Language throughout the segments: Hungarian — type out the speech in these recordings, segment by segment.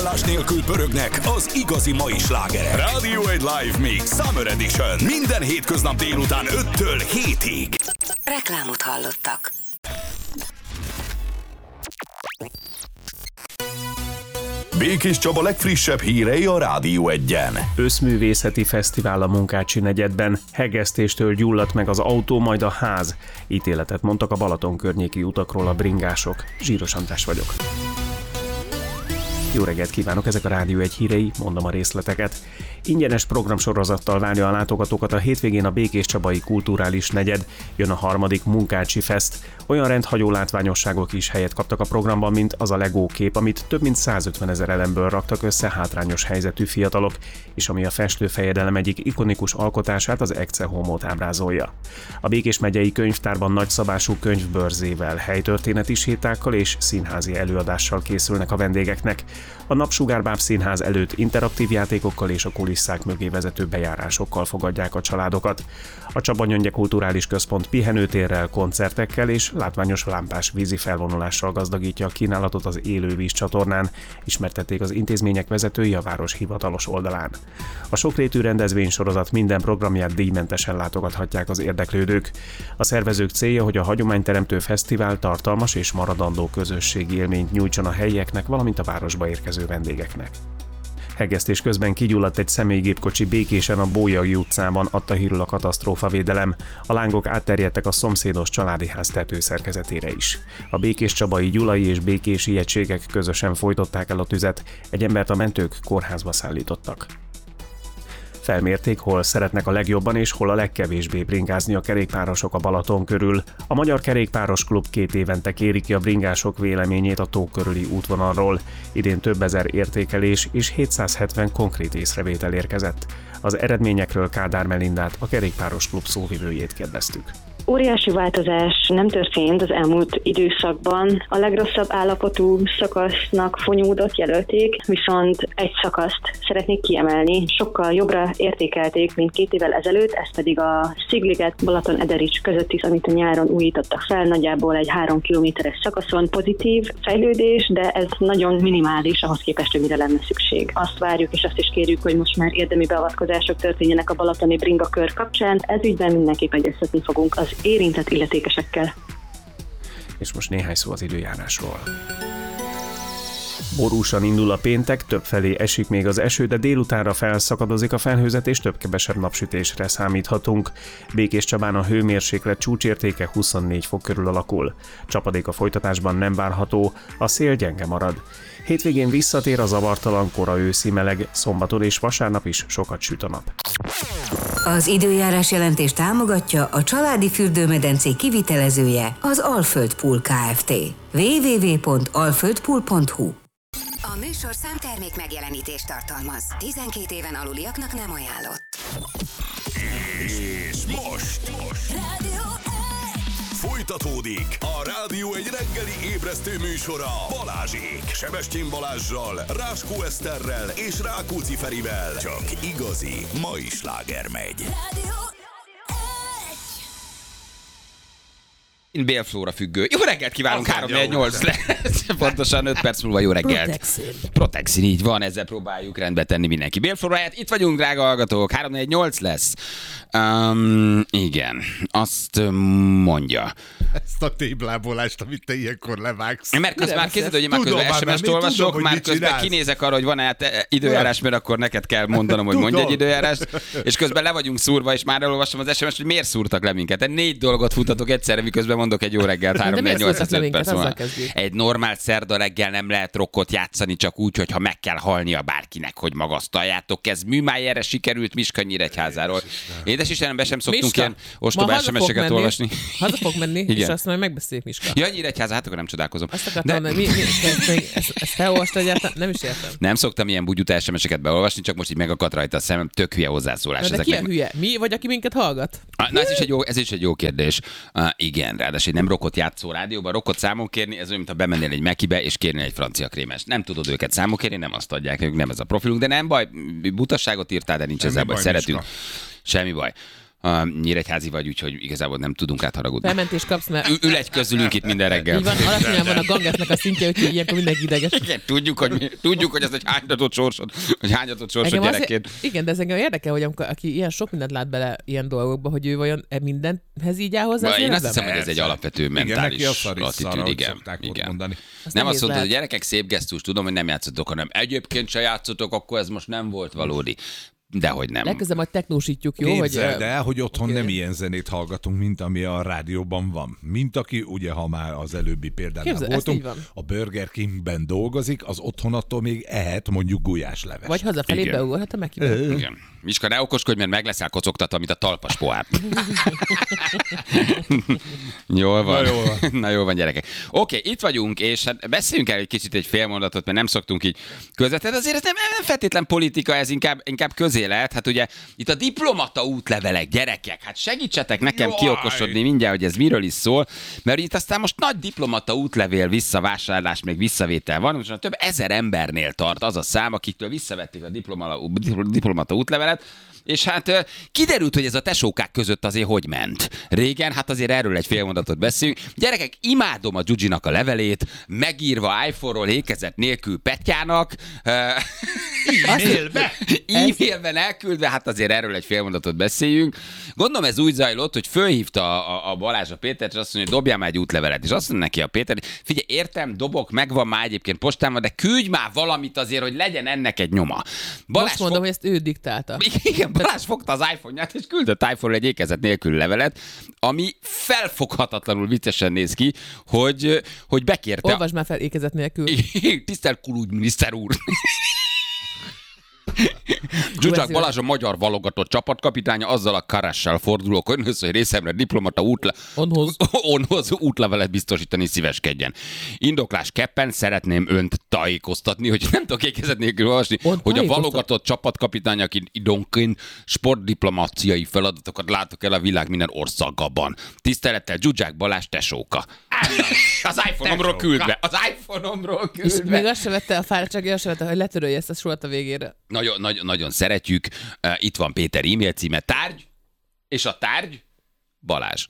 Állás nélkül pörögnek az igazi mai slágerek. Radio 1 Live Mix Summer Edition. Minden hétköznap délután 5-től 7-ig. Reklámot hallottak. Békés Csaba legfrissebb hírei a Rádió 1-en. Összművészeti fesztivál a Munkácsi negyedben. Hegesztéstől gyulladt meg az autó, majd a ház. Ítéletet mondtak a Balaton környéki utakról a bringások. Zsíros András vagyok. Jó reggelt kívánok, ezek a Rádió 1 hírei, mondom a részleteket. Ingyenes programsorozattal várja a látogatókat a hétvégén a Békés Csabai Kulturális Negyed. Jön a harmadik Munkácsi Fest. Olyan rendhagyó látványosságok is helyet kaptak a programban, mint az a Lego kép, amit több mint 150 000 elemből raktak össze hátrányos helyzetű fiatalok, és ami a festőfejedelem egyik ikonikus alkotását, az Ecce Homót ábrázolja. A Békés megyei könyvtárban nagyszabású könyvbörzével, helytörténeti sétákkal és színházi előadással készülnek a vendégeknek. A Napsugárbáb Színház előtt interaktív játékokkal és a kulisszák mögé vezető bejárásokkal fogadják a családokat. A Csaba-Gyöngye Kulturális Központ pihenőtérrel, koncertekkel és látványos lámpás vízi felvonulással gazdagítja a kínálatot az élővíz csatornán, ismertették az intézmények vezetői a város hivatalos oldalán. A sokrétű rendezvénysorozat minden programját díjmentesen látogathatják az érdeklődők. A szervezők célja, hogy a hagyományteremtő fesztivál tartalmas és maradandó közösségi élményt nyújtson a helyieknek, valamint a városba érkező vendégeknek. Hegesztés közben kigyulladt egy személygépkocsi Békésen a Bolyai utcában, adta hírül a katasztrófavédelem. A lángok átterjedtek a szomszédos családi ház tetőszerkezetére is. A Békés Csabai, Gyulai és Békési egységek közösen folytották el a tüzet, egy embert a mentők kórházba szállítottak. Felmérték, hol szeretnek a legjobban és hol a legkevésbé bringázni a kerékpárosok a Balaton körül. A Magyar Kerékpáros Klub 2 évente kéri ki a bringások véleményét a tó körüli útvonalról. Idén több ezer értékelés és 770 konkrét észrevétel érkezett. Az eredményekről Kádár Melindát, a Kerékpáros Klub szóvivőjét kérdeztük. Óriási változás nem történt az elmúlt időszakban. A legrosszabb állapotú szakasznak Fonyódot jelölték, viszont egy szakaszt szeretnék kiemelni. Sokkal jobbra értékelték, mint 2 évvel ezelőtt, ez pedig a Szigliget Balaton-Ederics közötti, amit a nyáron újítottak fel, nagyjából egy 3 kilométeres szakaszon. Pozitív fejlődés, de ez nagyon minimális ahhoz képest, hogy mire lenne szükség. Azt várjuk és azt is kérjük, hogy most már érdemi beavatkozások történjenek a balatoni bringakör kapcsán. Ez ügyben mindenképp egyeztetni fogunk az érintett illetékesekkel. És most néhány szó az időjárásról. Borúsan indul a péntek, többfelé esik még az eső, de délutánra felszakadozik a felhőzet és több-kevesebb napsütésre számíthatunk. Békés Csabán a hőmérséklet csúcsértéke 24 fok körül alakul. Csapadék a folytatásban nem várható, a szél gyenge marad. Hétvégén visszatér a zavartalan kora őszi meleg, szombaton és vasárnap is sokat süt a nap. Az időjárás jelentést támogatja a családi fürdőmedencé kivitelezője, az Alföld Pool Kft. www.alföldpool.hu. A műsor számtermék megjelenítést tartalmaz. 12 éven aluliaknak nem ajánlott. És most folytatódik a Rádió 1 reggeli ébresztő műsora Balázsék. Sebestyén Balázssal, Ráskó Eszterrel és Rákóczi Ferivel. Csak igazi mai sláger megy. Bélflóra függő. Jó reggelt kívánunk, 3-4-8 lesz. Pontosan 5 perc múlva jó reggelt. Protexin, így van, ezzel próbáljuk rendbe tenni mindenki. Bélflóráját, itt vagyunk, drága hallgatók, 3-4-8 lesz. Igen, azt mondja. Ezt a téblábolást, amit te ilyenkor levágsz. Mert közben már készítő, hogy én már közben SMS-t olvasok, már közben kinézek arra, hogy van-e időjárás, mert akkor neked kell mondanom, hogy mondj egy időjárást, és közben le vagyunk szúrva, és már elolvasom az SMS-t, hogy miért szúrtak le minket. 4 dolgot futatok egyszerre, miközben mondok egy jó reggelt, 3-4-8 perc. Egy normál szerda reggel nem lehet rockot játszani, csak úgy, hogyha meg kell halnia bárkinek, hogy magasztaljátok. Ez Műmájerre sikerült Miskolcnyíregyházáról. Édes Istenem, be sem szoktunk ilyen ostoba SMS-eket olvasni. Haza fog menni, és azt majd megbeszéljük, Miska. Ja, Nyíregyháza, hát akkor nem csodálkozom. Azt akartam, ezt felolvastad egyáltalán? Nem is értem. Nem szoktam ilyen bugyutá SMS-eket beolvasni, csak most így megakadt rajta a szemem, tök hülye hozzászólás. De ki a hülye? Mi vagy, aki minket hallgat? Na, ez is egy jó kérdés. Igen, ráadásul nem rockot játszó rádióban, rockot számon kérni, ez olyan, mint ha bemennél egy Mekibe és kérnél egy francia krémest. Nem tudod őket számon kérni, nem azt adják nekünk, nem ez a profilunk, de nem baj, butasságot írtál, de nincs ezzel baj, szeretünk. Semmi baj. Nyíregyházi vagy, úgyhogy igazából nem tudunk átharagudni. Felmentést kapsz, mert... Ül egy közülünk itt minden reggel. Így van, alacsonyan van a Gangetnek a szintje, úgyhogy ilyenkor mindenki ideges. Igen, tudjuk, hogy ez egy hányatott sorsod gyerekként. Igen, de ez engem érdekel, hogy aki ilyen sok mindent lát bele ilyen dolgokba, hogy ő vajon mindenhez így áll hozzá. Én azt hiszem, hogy ez egy alapvető mentális attitűd. Igen. Nem azt mondod, hogy gyerekek, szép gesztus, tudom, hogy nem játszotok, hanem egyébként se játszotok, akkor ez most nem volt valódi. Dehogy nem. Legközelebb majd technósítjuk, jó? Képzeld el, hogy otthon nem ilyen zenét hallgatunk, mint ami a rádióban van. Mint aki, ugye, ha már az előbbi példánál voltunk, a Burger Kingben dolgozik, az otthon attól még ehet mondjuk gulyásleves. Vagy hazafelé beugorhat a Mekibe. Igen. Miska, ne okoskodj, mert meg leszel kocogtatva, mint a talpas pohár. Jól van. Na jól van, gyerekek. Oké, itt vagyunk, és hát beszéljünk el egy kicsit egy fél mondatot, mert nem szoktunk így közvetlenül. Azért ez nem feltétlen politika, ez inkább közélet. Hát ugye itt a diplomata útlevelek, gyerekek, hát segítsetek nekem kiokosodni mindjárt, hogy ez miről is szól, mert itt aztán most nagy diplomata útlevél visszavásárlás, még visszavétel van, most több 1000 embernél tart az a szám, akiktől visszavették a diplomata útlevelet. És hát kiderült, hogy ez a tesókák között azért hogy ment. Régen, hát azért erről egy fél mondatot beszélünk. Gyerekek, imádom a Gyugyinak a levelét, megírva iPhone-ról ékezet nélkül Petyának. E-mailben elküldve, hát azért erről egy fél mondatot beszéljünk. Gondolom ez úgy zajlott, hogy fölhívta a Balázs a Pétert, és azt mondja, hogy dobjál már egy útlevelet. És azt mondja neki a Péter, figyelj, értem, dobok, megvan már egyébként postán van, de küldj már valamit azért, hogy legyen ennek egy nyoma. Most mondom, hogy ezt ő diktálta. Igen, Balázs fogta az iPhone-ját, és küldött iPhone-ra egy ékezet nélkül levelet, ami felfoghatatlanul viccesen néz ki, hogy bekérte... Olvasd már fel ékezet nélkül. Tisztelt külügyminiszter úr! Zsuzsák Balázs a magyar válogatott csapatkapitánya, azzal a Karassal fordulok önhöz, hogy részemre diplomata onhoz útlevelet biztosítani szíveskedjen. Indoklás keppen szeretném önt tájékoztatni, hogy nem tudok ékezet nélkül olvasni, hogy a válogatott csapatkapitány, aki időnként sportdiplomáciai feladatokat látok el a világ minden országában. Tisztelettel Zsuzsák Balázs tesóka. Az iPhone-omról küldve. És még azt se vette a fáradtsági, azt se vette, hogy letörölje ezt a sort a végére. Nagyon szeretjük. Itt van Péter e-mail címe, tárgy, és a tárgy Balázs.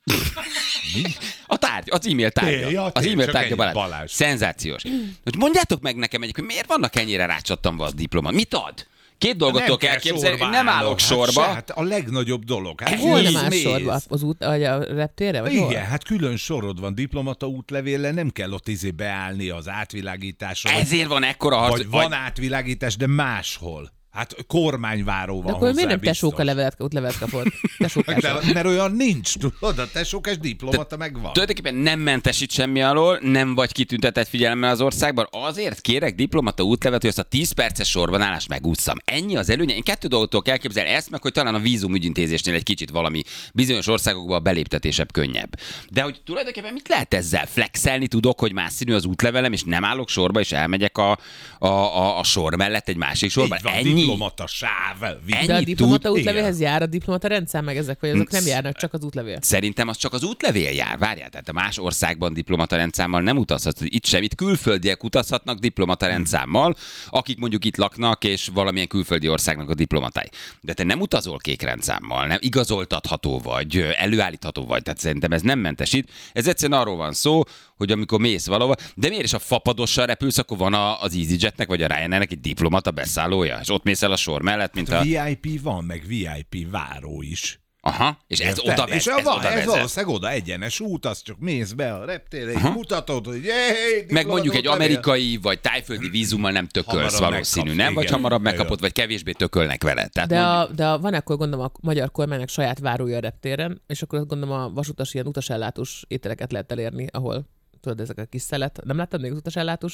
Mi? A tárgy, az e-mail tárgya. Az e-mail tárgya Balázs. Szenzációs. Mondjátok meg nekem hogy miért vannak ennyire rácsattanva az diploma? Mit ad? Két dolgot tudok elképzelni, nem állok sorba. Hát a legnagyobb dolog. Hát hol nem áll sorba? Az út, a reptérre? Vagy igen, hol? hát külön sorod van diplomata útlevéllel, nem kell ott beállni az átvilágításra. Ezért van ekkora harc. Vagy van átvilágítás, de máshol. Hát kormányváró van. De akkor miért nem tesóka útlevelet kapott? Mert olyan nincs, tudod, a tesókás diplomata megvan. Tulajdonképpen nem mentesít semmi alól, nem vagy kitüntetett figyelemmel az országban, azért kérek diplomata útlevet, hogy azt a 10 perces sorban állást megússzam. Ennyi az előnye. Én 2 dolgot kell elképzelni, ezt meg, hogy talán a vízum ügyintézésnél egy kicsit valami bizonyos országokban a beléptetésebb könnyebb. De hogy tulajdonképpen mit lehet ezzel? Flexelni tudok, hogy más színű az útlevelem, és nem állok sorba, és elmegyek a sor mellett egy másik sorba. Diplomata sáv. De a diplomata útlevélhez jár a diplomata rendszer, meg ezek, vagy azok nem járnak, csak az útlevél? Szerintem az csak az útlevél jár. Várjál, tehát a más országban diplomata rendszámmal nem utazhatsz. Itt sem, itt külföldiek utazhatnak diplomata rendszámmal, akik mondjuk itt laknak, és valamilyen külföldi országnak a diplomatái. De te nem utazol kék rendszámmal, nem igazoltatható vagy, előállítható vagy, tehát szerintem ez nem mentesít. Ez egyszerűen arról van szó, hogy amikor mész valahova, de miért is a fapadossal repülsz, akkor van az EasyJetnek vagy a Ryanairnek egy diplomata beszállója, és ott mész el a sor mellett, mint a... VIP van, meg VIP váró is. Aha, és ez oda vezet. Ez valószínűleg oda egyenes út, az csak mész be a reptérre, és mutatod, hogy meg mondjuk egy amerikai vagy tájföldi vízummal nem tökölsz valószínű, nem? Vagy hamarabb megkapod, vagy kevésbé tökölnek vele. Tehát de van akkor gondolom a magyar kormánynak saját várója a reptéren, és akkor gondolom a vasutas ilyen utasellátós ételeket lehet elérni, ahol tudod, ezek a kis szelet. Nem láttad még az utasellátós?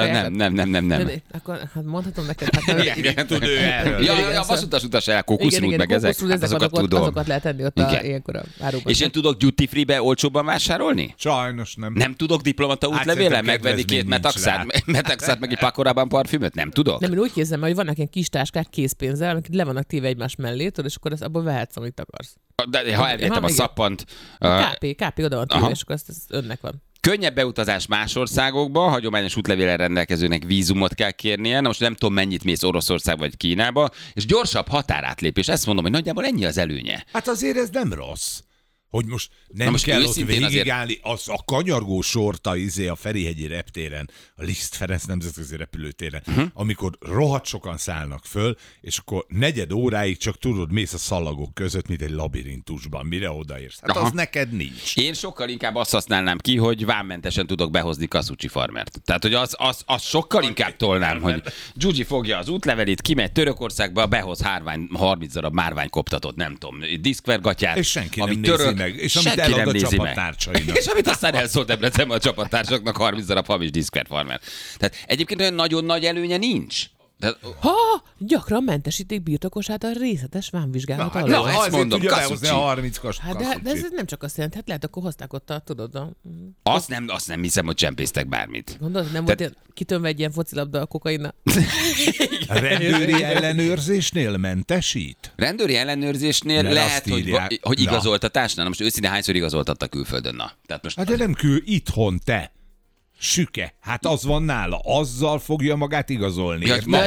Nem. Akkor hát mondhatom neked. Hát igen, tud ő erről. Ja, vasutas el, kókuszrút meg ezek. Azokat tudom. Azokat lehet tenni ott ilyenkor a áróban. És én tudok duty free-be olcsóbban vásárolni? Sajnos nem. Nem tudok diplomata útlevéllel megvenni 2 metaxát meg egy pakorában parfümöt? Nem tudok? Nem, én úgy képzelem, hogy vannak ilyen kis táskák készpénzzel, amik le vannak téve egymás mellé, és akkor abból vehetsz, amit akarsz. De ha elvettem a szappant... KP oda van téve, és akkor ez önnek van. Könnyebb beutazás más országokba, hagyományos útlevéllel rendelkezőnek vízumot kell kérnie, na most nem tudom mennyit mész Oroszország vagy Kínába, és gyorsabb határátlépés, ezt mondom, hogy nagyjából ennyi az előnye. Hát azért ez nem rossz. Hogy most nem kell ott végigállni, az a kanyargó sorta a Ferihegyi reptéren, a Liszt Ferenc nemzetközi repülőtéren, amikor rohadt sokan szállnak föl, és akkor 4 óráig csak tudod, mész a szalagok között, mint egy labirintusban, mire odaérsz. Hát az neked nincs. Én sokkal inkább azt használnám ki, hogy vámmentesen tudok behozni Kasucsi farmert. Tehát, hogy az sokkal inkább tolnám, hogy Gyugyi fogja az útlevelét, kimegy Törökországba, behoz 30 darab márványkoptatott, nem tudom, diszkvergatyát, és senki nem nézi meg. És amit elad a csapattársainak. És amit aztán elszólt Debrecenben a csapattársaknak 30 darab hamis diszkverfarmer. Tehát egyébként olyan nagyon nagy előnye nincs. Gyakran mentesítik birtokosát a részletes vámvizsgálat alól. Na, ezt mondom, tudja lehozni a 30 Hát de ez nem csak azt jelenti, hát lehet, akkor hozták ott Azt nem hiszem, hogy csempésztek bármit. Gondolod, nem volt ilyen kitönve egy ilyen focilabda a kokainnal? A rendőri ellenőrzésnél mentesít? Rendőri ellenőrzésnél lehet, hogy igazoltatásnál. Na most őszintén hányszor igazoltattak külföldön? Na, tehát most... Hát de nem itthon te. Süke, hát az van nála, azzal fogja magát igazolni.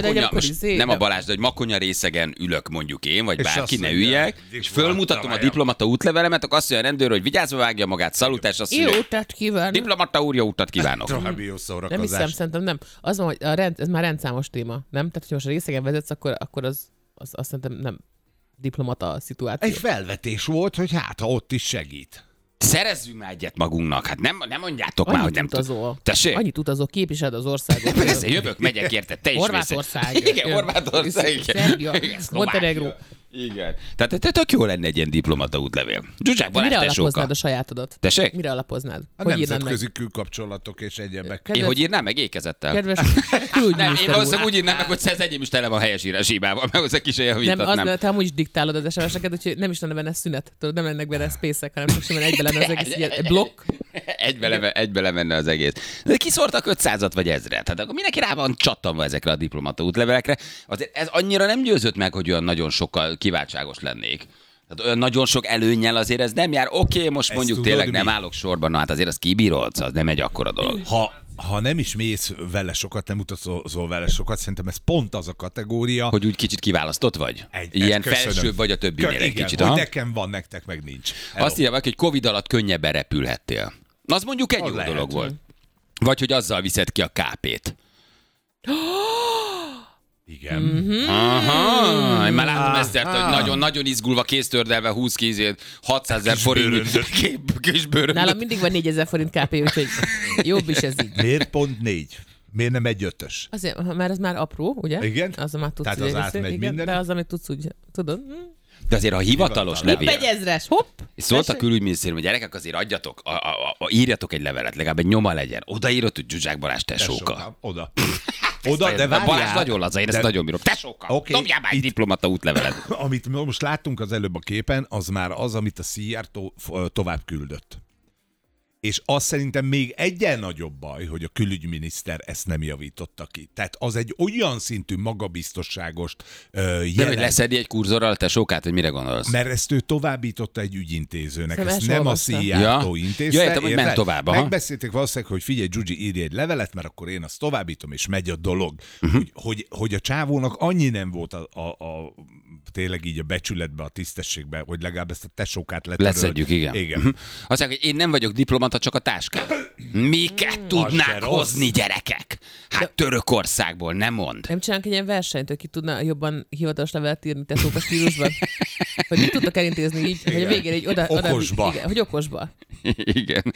Nem a Balázs, de hogy Makonya részegen ülök mondjuk én, vagy bárki, ne üljek, és fölmutatom a diplomata útlevelemet, akkor azt mondja a rendőr, hogy vigyázva vágja magát, szalutás, azt mondja, jó utat kívánok. Diplomata úr, jó utat kívánok. Nem hiszem, szerintem nem. Az van, hogy ez már rendszámos téma, nem? Tehát, hogy most a részegen vezetsz, akkor az azt szerintem nem diplomata szituáció. Egy felvetés volt, hogy hát, ha ott is segít. Szerezzünk már egyet magunknak, hát nem mondjátok már, hogy nem utazol. Tessék? Annyit utazol, képviseled az országot. Persze, jövök, megyek érte, te is Horvátország. Igen, Horvátország. Szerbia, Montenegro. Igen. Tehát tök jó lenne egy ilyen diplomata útlevél. Zsuzsák Balázs mire tesóka. alapoznád a sajátodat? Tessék? Mire alapoznád? A nemzetközi külkapcsolatok és egyebek. Én hogy írnám meg ékezettel? Kedves nem, én valószínűleg úgy írnám meg, hogy ez enyém is tele van helyesírás hibával, meg hozzá kis javítatnám. Nem, te amúgy is diktálod az SMS-eket, úgyhogy nem is lenne benne szünet. Tudod, nem lennek benne spacek, hanem csak simán egybe lenne az egész ilyen blokk. Egybe lemenne az egész. De kiszórtak 500-at vagy 1000-et. Hát akkor mindenki rá van csattanva ezekre a diplomata útlevelekre. Azért ez annyira nem győzött meg, hogy olyan nagyon sokkal kiváltságos lennék. Tehát olyan nagyon sok előnnyel azért ez nem jár. Oké, most ezt mondjuk tényleg nem állok sorban, na hát azért az kibírod, az nem egy akkora dolog. Ha nem is mész vele sokat, nem utazol vele sokat, szerintem ez pont az a kategória. Hogy úgy kicsit kiválasztott vagy? Ilyen felsőbb vagy a többinél egy kicsit. Hogy nekem van, nektek meg nincs. Azt írja, hogy Covid alatt könnyebben repülhettél. Az mondjuk egy jó dolog volt. Vagy hogy azzal viszed ki a KP-t. Igen. Aha. Én már látom Esztert, hogy nagyon-nagyon izgulva, kéztördelve 20 kézért 600 000 forint kisbőröndöt. Nálam mindig van 4000 forint KP, úgyhogy jobb is ez így. Miért pont 4? Miért nem egy 5-ös? Azért, mert ez már apró, ugye? Igen? Az már tudsz. Tehát az átmegy minden. De az, amit tudsz úgy, tudod? De azért a hivatalos levél. Egy 1000-es, hopp! Szólt a külügyminisztérium, hogy gyerekek, azért adjatok, írjatok egy levelet, legalább egy nyoma legyen. Odaírod, hogy Zsuzsák Balázs tesóka. Oda, de várjál. Balázs nagyon laza, én ezt nagyon bírom. Tesóka, dobjál már egy diplomata útlevelet. Amit most láttunk az előbb a képen, az már az, amit a Szijjártó tovább küldött. És az szerintem még egyen nagyobb baj, hogy a külügyminiszter ezt nem javította ki. Tehát az egy olyan szintű magabiztosságos jelen. De hogy leszedi egy kurzorral a tesókát, hogy mire gondolsz? Mert ezt ő továbbította egy ügyintézőnek. Ezt nem a Szijjártó intézte. Értem, hogy ment tovább. Megbeszélték valószínűleg, hogy figyelj, Gyugyi, írj egy levelet, mert akkor én azt továbbítom, és megy a dolog. Hogy a csávónak annyi nem volt tényleg így a becsületbe, a tisztességbe, hogy legalább ezt a tesókát leszedjük, igen. Azt mondják, hogy én nem vagyok diplomata, csak a táskám. Miket tudnák hozni, gyerekek? Hát Törökországból, nem mond. Nem csinálunk egy ilyen versenyt, hogy ki tudna jobban hivatalos levelet írni tesóka stílusban? Hogy mit tudtak elintézni így, hogy a végén egy okosba. Igen, hogy okosba. Igen.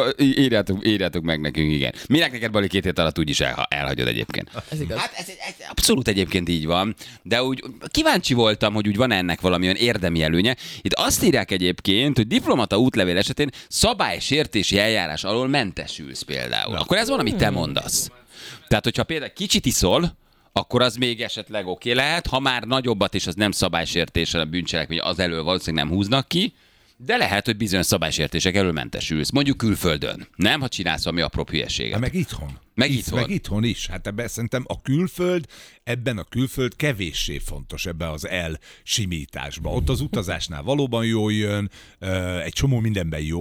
Írjátok meg nekünk, igen. Minek neked, Bali, 2 hét alatt úgyis elhagyod egyébként. Ez igaz. Hát ez abszolút egyébként így van, de úgy kíváncsi voltam, hogy úgy van ennek valamilyen érdemi előnye. Itt azt írják egyébként, hogy diplomata útlevél esetén szabálysértési eljárás alól mentesülsz például. Na. Akkor ez van, amit te mondasz. Tehát, hogyha például kicsit iszol, akkor az még esetleg oké lehet, ha már nagyobbat és az nem szabálysértésen a bűncselekmény, az elől valószínűleg nem húznak ki, de lehet, hogy bizonyos szabálysértések elől mentesülsz. Mondjuk külföldön. Nem, ha csinálsz valami apróbb hülyeséget. Meg itthon. Meg itthon is. Hát ebben szerintem ebben a külföld kevéssé fontos ebben az elsimításban. Ott az utazásnál valóban jól jön, egy csomó mindenben jó.